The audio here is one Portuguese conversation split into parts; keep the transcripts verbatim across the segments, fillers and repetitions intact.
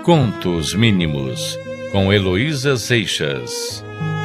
Contos Mínimos, com Heloísa Seixas.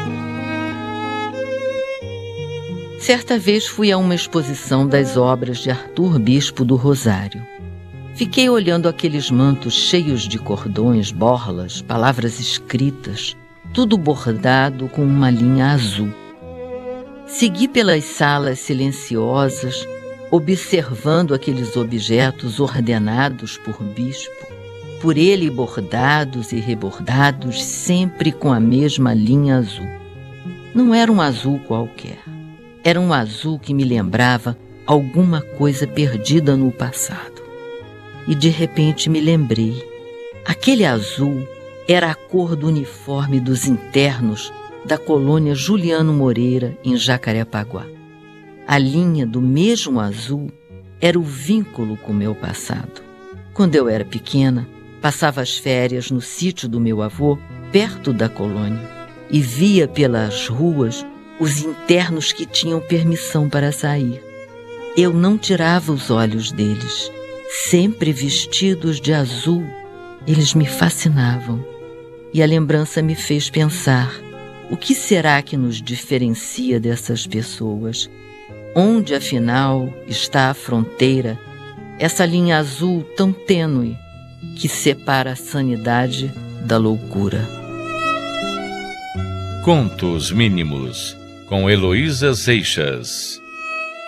Certa vez fui a uma exposição das obras de Arthur Bispo do Rosário. Fiquei olhando aqueles mantos cheios de cordões, borlas, palavras escritas, tudo bordado com uma linha azul. Segui pelas salas silenciosas, observando aqueles objetos ordenados por Bispo, por ele bordados e rebordados, sempre com a mesma linha azul. Não era um azul qualquer. Era um azul que me lembrava alguma coisa perdida no passado. E de repente me lembrei. Aquele azul era a cor do uniforme dos internos da colônia Juliano Moreira, em Jacarepaguá. A linha do mesmo azul era o vínculo com o meu passado. Quando eu era pequena, passava as férias no sítio do meu avô, perto da colônia, e via pelas ruas os internos que tinham permissão para sair. Eu não tirava os olhos deles. Sempre vestidos de azul, eles me fascinavam. E a lembrança me fez pensar: o que será que nos diferencia dessas pessoas? Onde, afinal, está a fronteira, essa linha azul tão tênue que separa a sanidade da loucura? Contos Mínimos, com Heloísa Seixas.